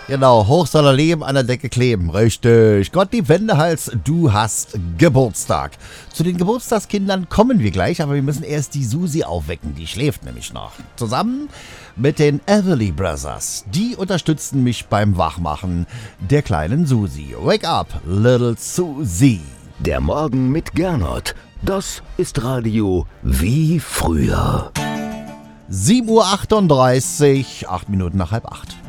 Genau, hoch soll er leben, an der Decke kleben. Richtig. Gottlieb Wendehals, du hast Geburtstag. Zu den Geburtstagskindern kommen wir gleich, aber wir müssen erst die Susi aufwecken. Die schläft nämlich noch. Zusammen mit den Everly Brothers. Die unterstützen mich beim Wachmachen der kleinen Susi. Wake up, little Susie. Der Morgen mit Gernot. Das ist Radio wie früher. 7:38 Uhr, 8 Minuten nach 7:30.